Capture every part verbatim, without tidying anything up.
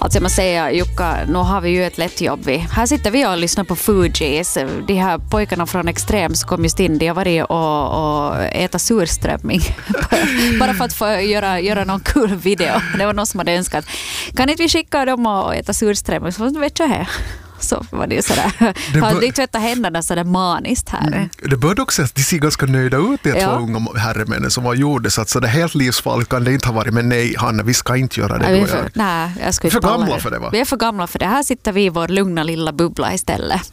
Alltså jag måste säga, Jukka, nu har vi ju ett lätt jobb. Vi. Här sitter vi och lyssnar på Fugees. De här pojkarna från Extrem som kom just in, de har varit och, och äta surströmming. Bara för att få göra, göra någon kul video. Det var någon som hade önskat. Kan inte vi skicka dem och äta surströmming? Så vet jag här. Så var det ju sådär. Det har bör... tvättat händerna sådär maniskt här. Mm. Det bör också att de ser ganska nöjda ut, de ja. två unga herremännen som var gjorde, så att så det helt livsfarligt kan det inte ha varit, men nej Hanna, vi ska inte göra det. Ja, vi är för, nej, jag skulle för gamla det. för det va? Vi är för gamla för det. Här sitter vi i vår lugna lilla bubbla istället.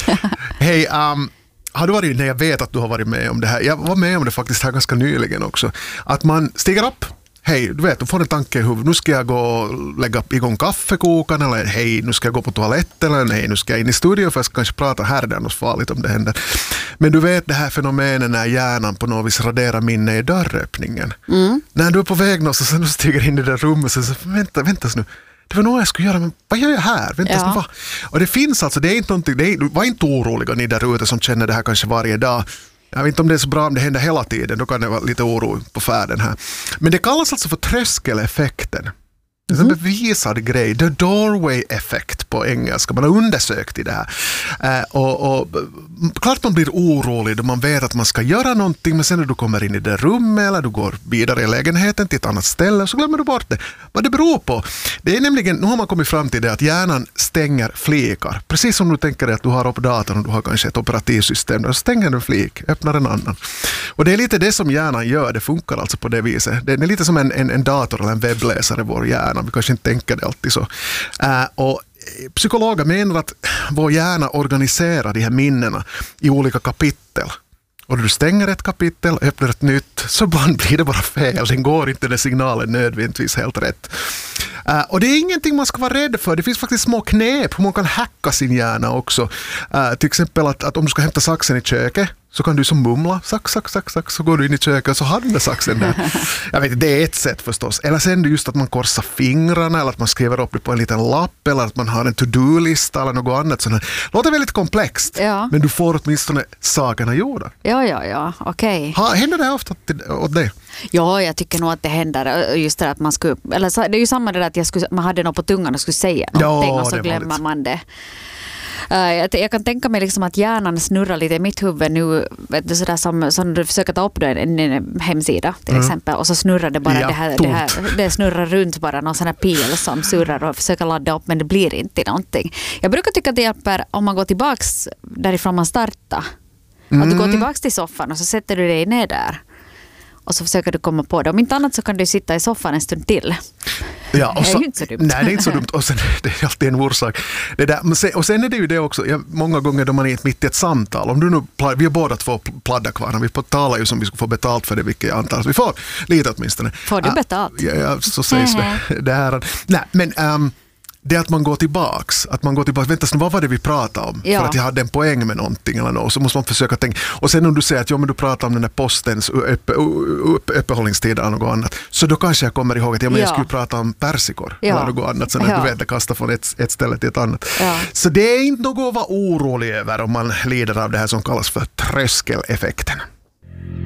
Hej, um, har du varit, nej jag vet att du har varit med om det här, jag var med om det faktiskt här ganska nyligen också, att man stiger upp. Hej, du vet, du får en tanke i huvudet. Nu ska jag gå och lägga igång kaffekokan, eller hej, nu ska jag gå på toaletten, eller hej, nu ska jag in i studion för jag ska kanske prata här, det är något farligt om det händer. Men du vet det här fenomenet när hjärnan på något vis raderar minne i dörröppningen. Mm. När du är på väg någonstans och sen stiger in i det rummet så, så vänta, vänta nu. Det var nog jag skulle göra, men vad gör jag här? Vänta, ja. va? Och det finns alltså, det är inte någonting, det är, var inte oroliga ni där ute som känner det här kanske varje dag. Jag vet inte om det är så bra om det händer hela tiden, då kan det vara lite oro på färden här. Men det kallas alltså för tröskeleffekten. Det är en bevisad grej, the doorway effect på engelska. Man har undersökt i det här. Eh, och, och, klart man blir orolig då man vet att man ska göra någonting, men sen när du kommer in i det rummet eller du går vidare i lägenheten till ett annat ställe så glömmer du bort det. Vad det beror på, det är nämligen, nu har man kommit fram till det att hjärnan stänger flikar. Precis som du tänker dig att du har upp datorn och du har kanske ett operativsystem, då stänger du en flik, öppnar en annan. Och det är lite det som hjärnan gör, det funkar alltså på det viset. Det är lite som en, en, en dator eller en webbläsare, vår hjärna. Vi kanske inte tänker det alltid så. Uh, och psykologer menar att vår hjärna organiserar de här minnena i olika kapitel. Och när du stänger ett kapitel och öppnar ett nytt så ibland blir det bara fel. Den går inte den signalen nödvändigtvis helt rätt. Uh, och det är ingenting man ska vara rädd för. Det finns faktiskt små knep hur man kan hacka sin hjärna också. Uh, till exempel att, att om du ska hämta saxen i köket så kan du som mumla, sax, sax, sax, sax, så går du in i köket och så har du den där saxen där. Jag vet inte, det är ett sätt förstås. Eller sen just att man korsar fingrarna eller att man skriver upp det på en liten lapp eller att man har en to-do-lista eller något annat. Sådant. Det låter väldigt komplext, ja. Men du får åtminstone sakerna gjorda. Ja, ja, ja, okej. Okay. Händer det ofta åt dig? Ja, jag tycker nog att det händer just det att man skulle, eller det är ju samma det att jag skulle, man hade något på tungan och skulle säga någonting, ja, och så glömmer man det. Jag kan tänka mig liksom att hjärnan snurrar lite i mitt huvud nu, vet du, sådär som, som du försöker ta upp en, en hemsida till mm. exempel, och så snurrar det bara, ja, det, här, det, här, det snurrar runt bara någon sån här pil som surrar och försöker ladda upp, men det blir inte någonting. Jag brukar tycka att det hjälper om man går tillbaks därifrån man startar. Mm. Att du går tillbaks till soffan och så sätter du dig ner där. Och så försöker du komma på det. Om inte annat så kan du sitta i soffan en stund till. Ja, och så, det är ju inte så dumt. Nej, det är inte så dumt. Och sen, det är alltid en orsak. Det där, och sen är det ju det också, ja, många gånger då man är mitt i ett samtal. Om du nu, vi är båda två pladda kvar. Vi talar ju som vi ska få betalt för det, vilket jag antar. Vi får lite åtminstone. Får du betalt? Ja, ja, så sägs det. det här. Nej, men... Um, det är att man går tillbaks. Att man går tillbaks. Vänta, vad var det vi pratade om? Ja. För att jag hade en poäng med någonting eller något. Så måste man försöka tänka. Och sen om du säger att ja, men du pratar om den där postens uppe, uppe, uppehållningstid eller något annat. Så då kanske jag kommer ihåg att ja, men ja. jag skulle prata om persikor. Ja. Eller något annat. Så när ja. du vet, det kastar från ett, ett ställe till ett annat. Ja. Så det är inte något att vara orolig över om man lider av det här som kallas för tröskeleffekten.